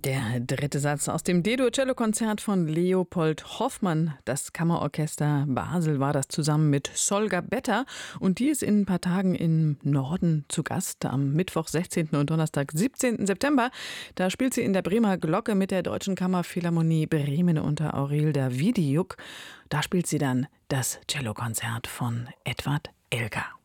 Der dritte Satz aus dem D-Dur-Cello-Konzert von Leopold Hoffmann. Das Kammerorchester Basel war das zusammen mit Solga Betta. Und die ist in ein paar Tagen im Norden zu Gast. Am Mittwoch, 16. und Donnerstag, 17. September. Da spielt sie in der Bremer Glocke mit der Deutschen Kammerphilharmonie Bremen unter Aurel Davidiuk. Da spielt sie dann das Cellokonzert von Edward Elgar.